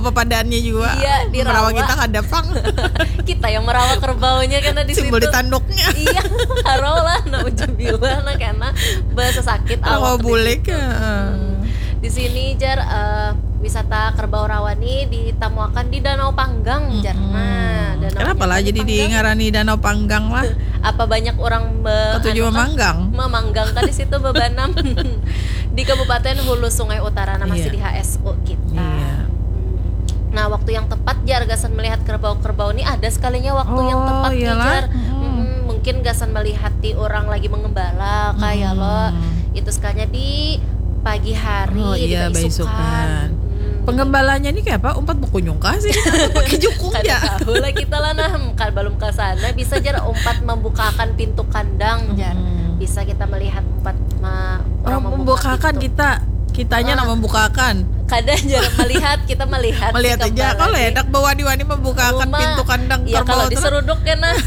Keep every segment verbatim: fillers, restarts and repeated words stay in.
papadaannya juga. Iya, di Merawa rawa. kita kadapang. Kita yang merawat kerbaunya karena di situ. Simbol di tanduknya. Iya, haro lah, naujubillah, nah karena bahasa sakit Rawa awak. di bulek situ. ya. Hmm. Di sini jar eh, wisata kerbau rawa nih ditamuakan di Danau Panggang jar. Nah, danau Kenapa lah jadi di ngarani Danau Panggang lah? Apa banyak orang be- Ketujuh anu kan? memanggang. Memanggang kan di situ bebanam di Kabupaten Hulu Sungai Utara, nah masih Iya. di H S U kita. Iya. Nah, waktu yang tepat jar gasan melihat kerbau-kerbau ini ada sekalinya waktu yang Oh, tepat nih iyalah. jar. Mm. Mm, mungkin gasan melihat di orang lagi mengembala kayak Mm. lo itu sekalinya di pagi hari Oh di iya, Baisukan. Baisukan. Mm. Penggembalanya ini kayak apa? Umpat berkunjung kah sih? Pakai jukung Kada ya. tahu lah kita lah nah kan belum ke sana bisa jar umpat membukakan pintu kandang jar. Hmm. Bisa kita melihat umpat ma, Oh, orang membuka membukakan pintu. kita. Kitanya Ah. nak membukakan. Kadang jar melihat kita melihat si Melihat aja kembala kalau nih. enak bawani-wani membukakan Rumah. pintu kandang Ya kerbau kalau tuh. diseruduk ya nah.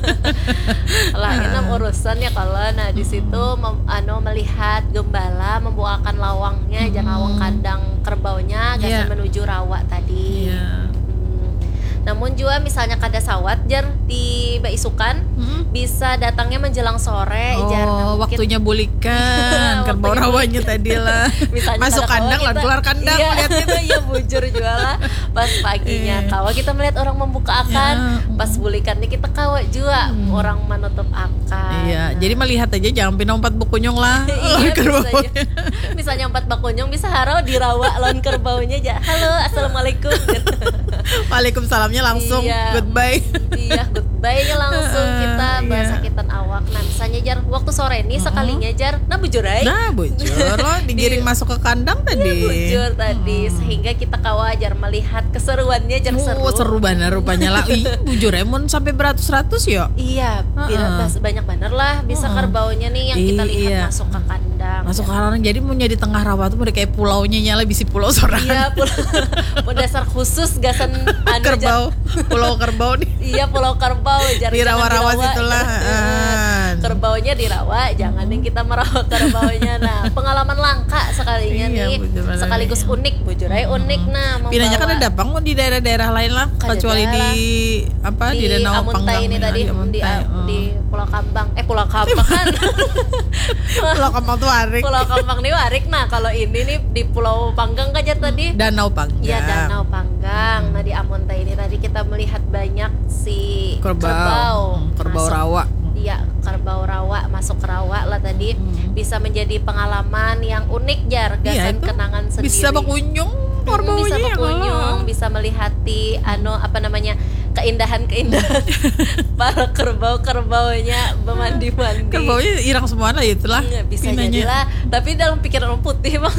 Lah ini urusan ya kalau nah di situ mem- anu melihat gembala membukakan lawangnya Hmm. jangan lawang kandang kerbaunya gasan Iya. menuju rawa tadi. Iya. Hmm. Namun juga misalnya kada sawat jar di Baisukan Hmm. bisa datangnya menjelang sore jar. Nah, Oh, mungkin- waktunya bulikan kerbau Waktunya rawanya tadi lah. Misalnya Masuk kada kandang kawa lah, kita- keluar kandang iya, lihat gitu. iya bujur juga lah pas paginya Iya. kawa kita melihat orang membuka akan Ya. pas bulikan nih kita kawa juga Hmm. orang menutup akan. Iya, Nah, jadi melihat aja jangan pindah umpat bukunyong lah. iya, Kerbau. bisa aja. Misalnya empat bakunyong bisa harau dirawa lawan kerbaunya aja. Halo, assalamualaikum. Waalaikumsalamnya langsung Iya. goodbye. Iya, goodbye-nya langsung kita Iya. bahasa sakitan awak. Nah, misalnya jar waktu sore ini sekalinya jar, nah bujur ay. Nah, bujur loh digiring Di- masuk ke kandang tadi. Bujur tadi sehingga kita kawajar melihat keseruannya jar seru. Oh, seru banget rupanya lah. Ih, bujur emon sampai beratus-ratus ya. Iya, bila- Uh-uh. banyak banget lah bisa Uh-uh. kerbaunya nih yang kita lihat Iya. masuk ke kandang. Masuk ke kandang jadi mau jadi tengah rawa tuh udah kayak pulaunya nyala bisi pulau sorangan. Iya, pulau dasar khusus gasan anu jar. Kerbau, pulau kerbau nih. Iya, pulau kerbau jar. Di jangan rawa-rawa dirawa, situlah. jangan. Ah. Kerbaunya dirawa, jangan yang kita merawat kerbaunya. Nah, pengalaman langka sekalinya Iya, nih, bujur banget. sekaligus unik, bujur aja unik nah. Pinanya kan membawa- ada pang di daerah-daerah lain lah, Kada kecuali daerah. di apa di, di Danau Amuntai Panggang ini ya, tadi di, di, Amuntai. Oh. di Pulau Kambang eh Pulau Kambang kan Pulau Kambang tuh Arik. Pulau Kambang nih warik. Nah kalau ini nih di Pulau Panggang kan jar tadi Danau Panggang. ya Danau Panggang. Nah di Amuntai ini tadi kita melihat banyak si Kerbau, kerbau, Hmm, kerbau masuk- rawa. Iya kerbau rawa masuk ke rawa lah tadi. Hmm. Bisa menjadi pengalaman yang unik jar Iya, gasan itu. kenangan sendiri. Bisa berkunjung Hmm, kerbaunya bisa ya berkunjung, kalau. bisa melihati anu apa namanya keindahan-keindahan para kerbau-kerbaunya bermandi-mandi. Kerbaunya irang semua lah itulah. Nggak bisa pinanya. jadilah, tapi dalam pikiran orang putih bang.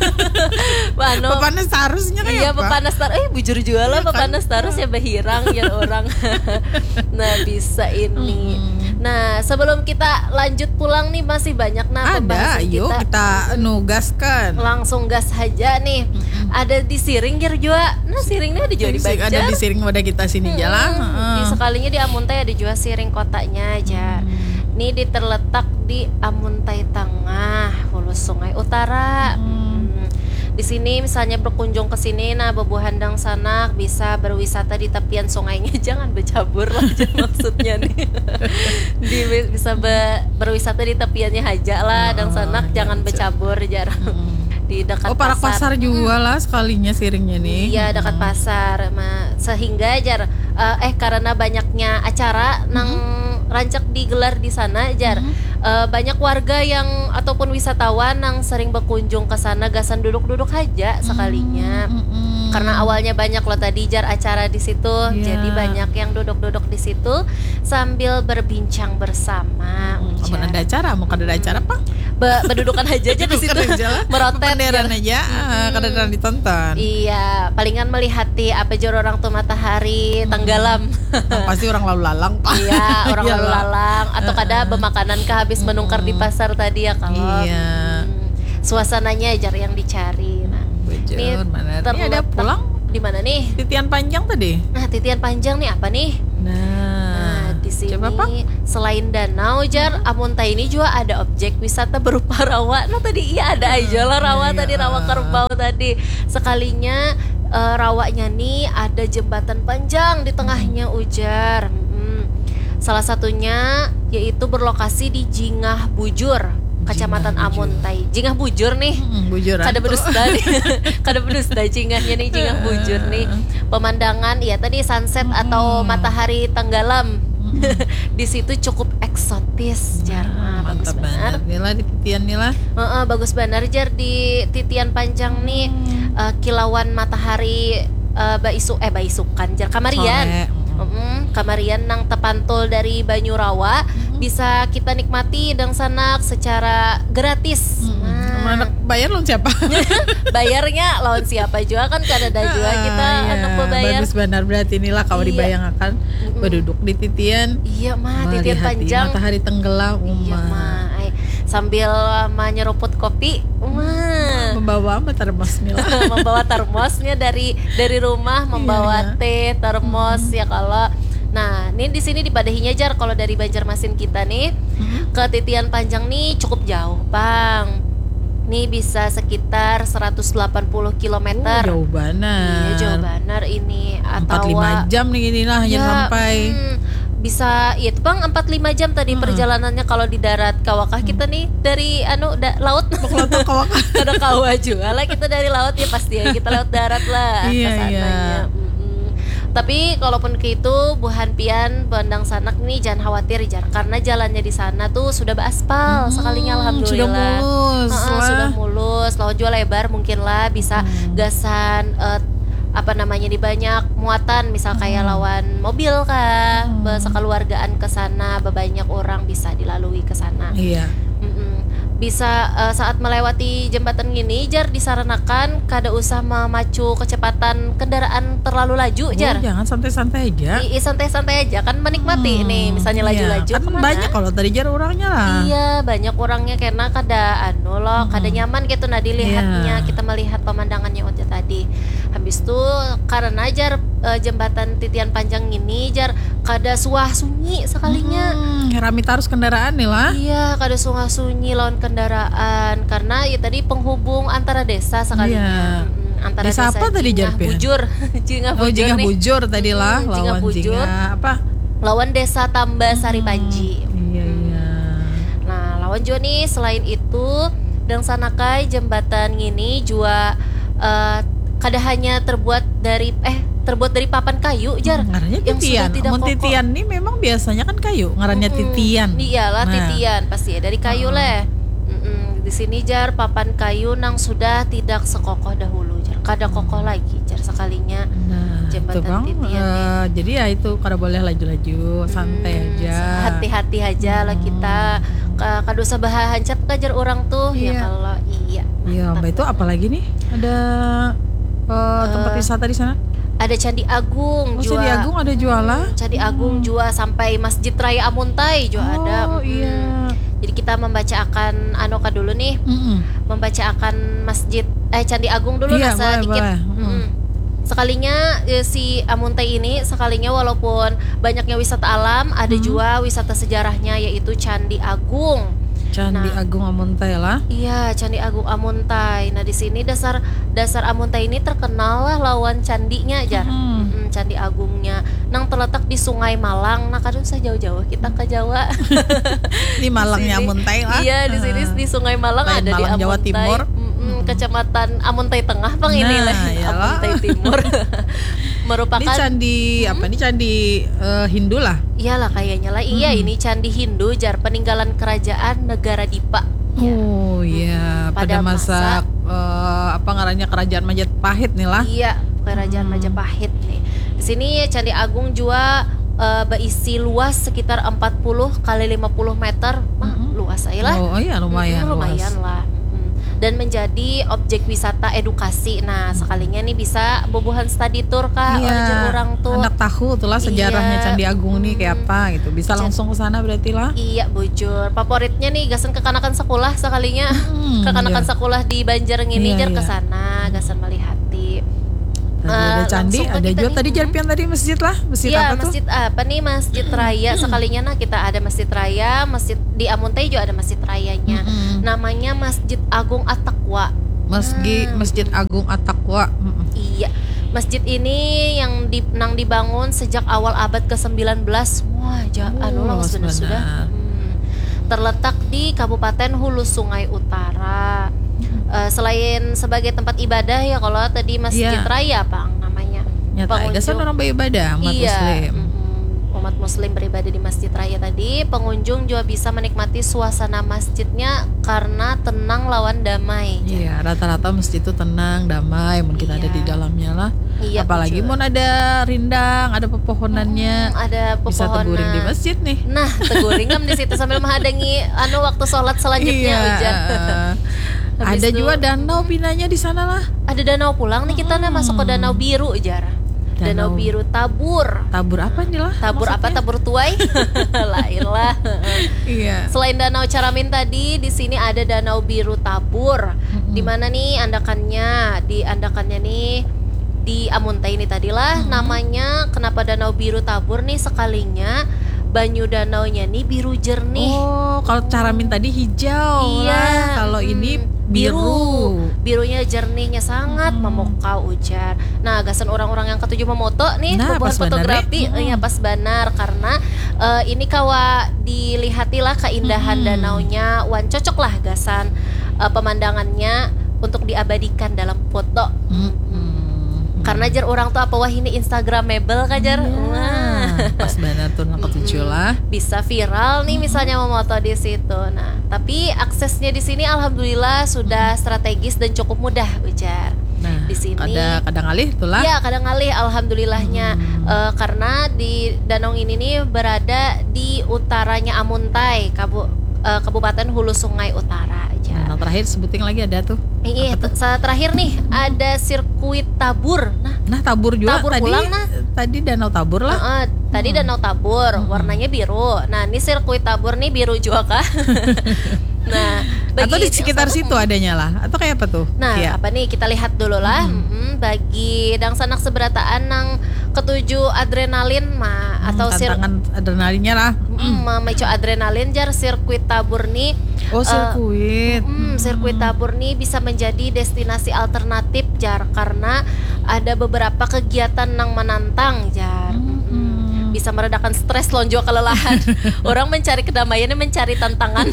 Anu, Pepanas seharusnya kayak iya apa? pepanas tar, eh bujur juga lah Iya kan? pepanas tarus ya berhirang ya orang. Nah bisa ini. Hmm. Nah sebelum kita lanjut pulang nih masih banyak nah Ada, pembahasan yuk kita. kita nugaskan. Langsung gas aja nih. Ada di Siring jar juga. Nah Siringnya ada juga di Banjar. Ada di Siring wadah kita sini Hmm, jalan. Di sekalinya di Amuntai ada juga Siring kotanya aja. Hmm. Ini terletak di Amuntai Tengah, Hulu Sungai Utara. Hmm. Di sini misalnya berkunjung ke sini, nah bebuhandang sana bisa berwisata di tepian sungainya, jangan bercabur lah aja maksudnya nih. Di, bisa be, berwisata di tepiannya aja lah, dan sanak iya, jangan iya. bercabur jarang. Di dekat Oh, para pasar juga lah sekalinya Siringnya nih. Iya dekat pasar, Ma. Sehingga jar eh, eh karena banyaknya acara nang rancak digelar di sana jar eh, banyak warga yang ataupun wisatawan yang sering berkunjung ke sana gasan duduk-duduk aja sekalinya. Mm-mm. Karena awalnya banyak loh tadi jar acara di situ, Iya. jadi banyak yang duduk-duduk di situ sambil berbincang bersama. Apa Ujar. ada acara? Mau kada ada acara pak? Be- berdudukan aja aja di situ, Bukan aja lah. merotet. Panderan jar. aja, ah, kada ada ditonton. Iya, palingan melihati apa jor orang tuh matahari tenggelam. Nah, pasti orang lalu lalang pak. Iya, orang lalu Iyalah. lalang atau kada bemakanan kah habis menungkar di pasar tadi ya kalau. Iya. Hmm, suasananya jar yang dicari. Nah, Bujur, Ini mana? Ini ada terletak pulang di mana nih? titian panjang tadi. Nah, titian panjang nih apa nih? Nah, Nah, di sini coba pak. selain danau jar Amuntai ini juga ada objek wisata berupa rawa. Nah tadi iya ada aja lah rawa Iya. tadi rawa kerbau tadi. Sekalinya eh, rawanya nih ada jembatan panjang di tengahnya ujar. Mm. Salah satunya yaitu berlokasi di Jingah Bujur, Kecamatan Jingah Bujur. Amuntai. Jingah Bujur nih. Hmm, bujuran Kada tuh. berdusta nih. Kada berdusta Jingahnya nih, Jingah Bujur nih. Pemandangan ya tadi sunset atau matahari tenggelam. Di situ cukup eksotis jar. Ah, bagus Mantap banget. banget nih lah di titian nih lah. Heeh, bagus banget jar di titian panjang nih. Eh, kilauan matahari eh, baisu eh baisukan jar kamarian. Sore. Mm-mm, kamarian nang tepantul dari Banyurawa bisa kita nikmati dan sanak secara gratis. Sama Nah, anak bayar lo siapa? bayarnya lawan siapa juga kan kada ada juga kita Ah, iya. anak pebayar. Bagus benar berarti inilah kalau Iya. dibayangkan berduduk di titian Iya mah titian melihat panjang. matahari tenggelam Iya Uma. mah ai, sambil mah nyeruput kopi mah Membawa apa termos nih lah. membawa termosnya dari dari rumah membawa Iya. teh termos ya kalau. Nah, ini di sini di Padahinya jar kalau dari Banjarmasin kita nih ke titian panjang nih cukup jauh, Bang. Nih bisa sekitar seratus delapan puluh Oh, kilometer. jauh Iya, banget. jauh benar ini empat atau lima jam nih inilah hanya ya, sampai. hmm, bisa ya itu Bang empat lima jam tadi Hmm. perjalanannya kalau di darat. Kawakah kita nih dari anu da, laut Kalau kawak. kada kawa juga lah kita dari laut ya pasti ya kita lewat darat lah Iya, kesananya. iya. Mm-mm. Tapi kalaupun ke itu Buhan Pian Bandang Sanak nih jangan khawatir jar karena jalannya di sana tuh sudah beraspal Hmm, sekalinya sudah alhamdulillah. mulus Heeh, lah. sudah mulus, lawan juga lebar mungkin lah bisa Hmm. gasan eh, apa namanya di banyak muatan misal kayak Hmm. lawan mobil kah, Hmm. sekeluargaan ke sana, banyak orang bisa dilalui ke sana. Iya. Mm-mm. Bisa eh, saat melewati jembatan gini jar disarankan kada usah memacu kecepatan kendaraan terlalu laju Oh, jar. jangan santai-santai aja. I- i- santai-santai aja kan menikmati Hmm, nih misalnya iya. laju-laju Kan kemana? banyak kalau tadi jar orangnya lah. Iya banyak orangnya karena kada anu loh Hmm. kada nyaman gitu nah dilihatnya Iya. kita melihat pemandangannya aja tadi. Habis itu karena jar eh, jembatan titian panjang ini jar kada suah sunyi sekalinya. Hmm, rame tarus kendaraan nih lah. Iya, kada sungai sunyi lawan kendaraan karena ya tadi penghubung antara desa sekali. Iya. Mm, antara Desa apa tadi, Jingah Jar, Pian? Bujur, Jingah Oh, Bujur Jingah nih. Bujur tadi lah, Mm, Jingah lawan Bujur. Jingah apa? Lawan desa Tambah Sari Panji. Iya, iya. Nah, lawan juga nih selain itu dan sanakai jembatan ini juga eh, kada hanya terbuat dari eh terbuat dari papan kayu jar. Ngarannya yang sudah titian. tidak Mun kokoh. titian nih memang biasanya kan kayu, ngarannya Mm-mm. titian. Iyalah Nah. titian pasti ya dari kayu Uh-uh. leh. Mm-mm. Di sini jar papan kayu nang sudah tidak sekokoh dahulu jar. Kada kokoh lagi jar sekalinya. Nah, Jembatan itu bang. titian nih. eh, jadi ya itu kada boleh laju-laju, santai Hmm, aja. Hati-hati aja lah kita. Ka- Kada usah bahancap kajar orang tuh ya Iya. kalau iya. Iya, mantap mbak itu banget. apa lagi nih? Ada eh, tempat Eh, wisata di sana? Ada Candi Agung Oh, juga. Candi Agung ada jualan. Candi Agung juga sampai Masjid Raya Amuntai juga ada. Oh Mm. iya. Jadi kita membaca akan Anoka dulu nih, Mm-mm. membaca akan Masjid eh Candi Agung dulu lah Iya, boleh, sedikit. boleh. Mm-mm. Sekalinya eh, si Amuntai ini sekalinya walaupun banyaknya wisata alam, ada Hmm. juga wisata sejarahnya yaitu Candi Agung. Candi Nah. Agung Amuntai lah. Iya, Candi Agung Amuntai. Nah, di sini dasar dasar Amuntai ini terkenal lah lawan candinya aja. Hmm. Mm, Candi Agungnya nang terletak di Sungai Malang. Nah, kadang usah jauh-jauh kita ke Jawa. Di Malangnya Di sini- Amuntai lah. Iya, di sini di Sungai Malang Lain ada di Malang, Amuntai. Jawa Timur. Mm-mm, Kecamatan Amuntai Tengah, Bang ini Nah, lah. iyalah. Amuntai Timur. Ini Merupakan candi apa nih candi eh, Hindu lah. iyalah kayaknya lah. Iya, Mm-mm. ini candi Hindu jar peninggalan kerajaan negara Dipa. Ya. Oh iya, Pada pada masa, masa- eh, apa ngarannya kerajaan Majapahit nih lah. Iya, kerajaan Hmm. Majapahit nih. Di sini Candi Agung juga eh, berisi luas sekitar empat puluh kali lima puluh meter. Wah, Mm-mm. luas aja lah. Oh, oh iya lumayan Mm, lumayan luas. lah. Mm. Dan menjadi objek wisata edukasi. Nah, sekalinya nih bisa bobohan study tour kah Iya, orang orang tuh. anak tahu tuh lah sejarahnya Iya. Candi Agung nih kayak Hmm. apa gitu. Bisa Can- langsung ke sana berarti lah. Iya, bujur. Favoritnya nih gasan kekanakan sekolah sekalinya. Hmm, Kekanakan iya. sekolah di Banjar ngini Iya, jar ke iya. sana, gasan melihati. Tadi Eh, ada candi, langsung ke ada kita juga nih. tadi Jarpian tadi masjid lah. Masjid Iya, apa tuh? masjid apa nih? Masjid Raya. Sekalinya nah kita ada Masjid Raya, masjid di Amuntai juga ada Masjid Rayanya. Mm-mm. Namanya Masjid Agung At-Taqwa. Masjid Hmm. Masjid Agung At-Taqwa. Mm-mm. Iya. Masjid ini yang di, nang dibangun sejak awal abad ke sembilan belas. Wah, ja, Oh, anu lawas bener benar. sudah. Hmm. Terletak di Kabupaten Hulu Sungai Utara. Eh, selain sebagai tempat ibadah ya, kalau tadi Masjid Iya. Raya Bang namanya. Nyata Pengunjung- Gasan orang beribadah umat iya, muslim. mm-mm. Umat muslim beribadah di Masjid Raya tadi. Pengunjung juga bisa menikmati suasana masjidnya karena tenang lawan damai. Iya, rata-rata masjid itu tenang, damai, mungkin kita ada Iya. di dalamnya lah. Iya, Apalagi betul. mau ada rindang, ada pepohonannya, Mm, ada bisa pepohonan. teguring di masjid nih. Nah, teguringam di situ sambil menghadangi anu waktu sholat selanjutnya Iya. hujan. Habis Ada itu, juga danau pinanya di sana lah. Ada danau pulang nih kita nah masuk ke danau biru jar. Danau, Danau- biru tabur. Tabur apa nih lah? Tabur apa? maksudnya? Tabur tuai? Lain lah. Iya. Selain Danau Caramin tadi, di sini ada Danau Biru Tabur. Di mana nih andakannya? Di andakannya nih di Amuntai ini tadilah namanya. Kenapa Danau Biru Tabur nih sekalinya banyu danaunya nih biru jernih. Oh, kalau Caramin tadi hijau Iya, lah. Kalau mm, ini biru. biru. Birunya jernihnya sangat memukau ujar. Nah, gasan orang-orang yang ketujuh memoto nih Nah, bebuhan pas benar, fotografi, eh. eh, ya pas benar karena eh, ini kawa dilihatilah keindahan Hmm. danaunya, wan cocok lah gasan eh, pemandangannya untuk diabadikan dalam foto. Mm-mm. Karena jar orang tuh apa wah ini instagramable kajar. Wah. Nah, pas benar tuh yang ketujuh lah. Bisa viral nih misalnya memoto di situ. Nah, tapi aksesnya di sini alhamdulillah sudah strategis dan cukup mudah ujar. Nah, Di sini- ada kadang alih tuh lah. Iya, kadang kali alhamdulillahnya Hmm. Eh, karena di danau ini nih berada di utaranya Amuntai, Kabu, eh, Kabupaten Hulu Sungai Utara aja. Nah, yang terakhir sebutin lagi ada tuh. Iya, t- saat terakhir nih ada sirkuit tabur. Nah, Nah, Tabur juga Tabur tadi. pulang, nah. Tadi Danau Tabur lah. eh, tadi Danau Tabur, warnanya biru. Nah, ini sirkuit tabur nih biru juga kah? Nah, Atau di bagi- sekitar situ adanya lah. Atau kayak apa tuh? Nah, Iya. apa nih kita lihat dulu lah. Mm-mm, bagi dang sanak seberataan nang ketujuh adrenalin mah Hmm, atau sir tantangan adrenalinnya lah. mm, memicu adrenalin jar sirkuit tabur nih. Oh, eh, sirkuit. mm, sirkuit tabur nih bisa menjadi destinasi alternatif jar karena ada beberapa kegiatan nang menantang jar. Mm-mm. Bisa meredakan stres, lonjo kelelahan. Orang mencari kedamaian, mencari tantangan.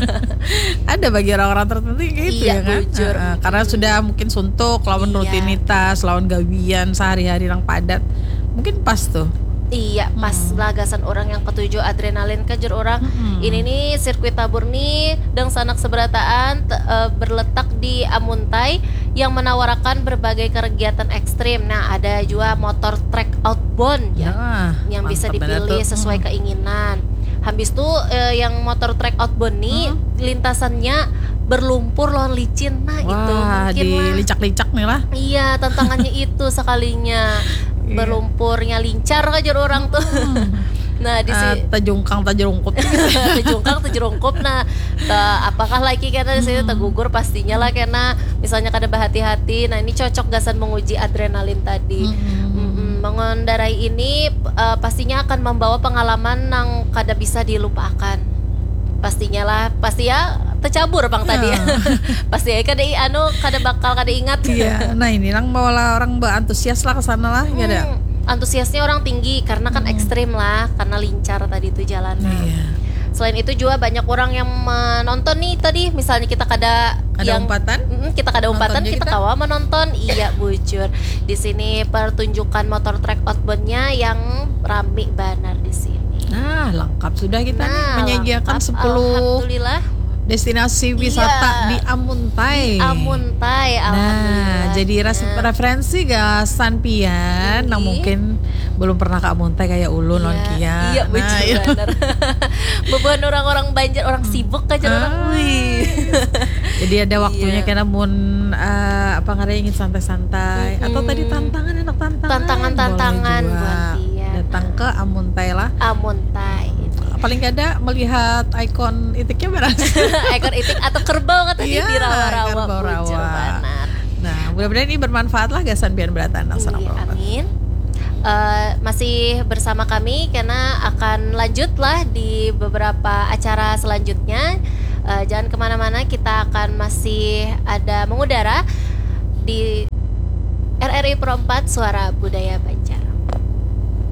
Ada bagi orang-orang tertentu yang kayak gitu Iya, ya kan. bujur. Heeh, karena sudah mungkin suntuk lawan Iya. rutinitas, lawan gawian sehari-hari yang padat. Mungkin pas tuh. Iya, pas lagasan orang yang ketujuh adrenalin kejar orang. Hmm. Ini nih sirkuit tabur nih dan sanak seberataan te- eh, berletak di Amuntai yang menawarkan berbagai kegiatan ekstrim. Nah, ada juga motor track outbound ya, Ya, yang bisa mantap banget dipilih tuh. sesuai Hmm. keinginan. Habis itu eh, yang motor track outbound nih lintasannya berlumpur lawan licin. Nah, itu Wah, mungkin lah. dilicak-licak nih lah. Iya, tantangannya itu sekalinya Iya. berlumpurnya lincar aja orang tuh. Nah, di Ah, sini tajungkang tajurungkut. tejungkang tejurungkup. Nah, ta- apakah lagi karena di sini tegugur pastinya lah karena misalnya kada berhati-hati. Nah, ini cocok gasan menguji adrenalin tadi. Mm-mm. Mengendarai ini eh, pastinya akan membawa pengalaman yang kada bisa dilupakan. Pastinya lah, pasti ya tercabur bang tadi. Ya. Pasti ya kada i- anu kada bakal kada ingat. Iya, nah ini lang bawa orang berantusias lah ke sana lah, ya ada. Hmm, antusiasnya orang tinggi karena kan ekstrim lah, karena lincar tadi itu jalannya. Iya. Selain itu juga banyak orang yang menonton nih tadi, misalnya kita kada Ada yang umpatan? Mm, kita kada umpatan, Nontonnya kita kita? kawa menonton. Iya bujur. Di sini pertunjukan motor track outboundnya yang rame banar di sini. Nah, lengkap sudah kita nih Nah, menyediakan lengkap, sepuluh alhamdulillah. destinasi wisata Iya. di Amuntai. Amuntai, alhamdulillah. Nah, jadi res- referensi ga Sanpian, nah Iya. mungkin belum pernah ke Amuntai kayak Ulun non Kia. Iya, Nah, bujur iya. benar. Beban orang-orang Banjar, orang sibuk aja orang. Ah. Wih. Jadi ada waktunya Iya. kena mun eh, apa ngarannya ingin santai-santai atau tadi tantangan enak tantangan. Tantangan-tantangan boleh juga. buat dia. Datang ke Amuntai lah. Amuntai. Paling gak ada melihat ikon itiknya beras. Ekor itik atau kerbau katanya Iya, di rawa-rawa. kerbau bujur rawa. benar. Nah, mudah-mudahan ini bermanfaat lah gasan pian beratan laksana Iya, program. amin. Eh, masih bersama kami karena akan lanjut lah di beberapa acara selanjutnya. Eh, jangan kemana-mana, kita akan masih ada mengudara di R R I dari Pro empat Suara Budaya Banjar.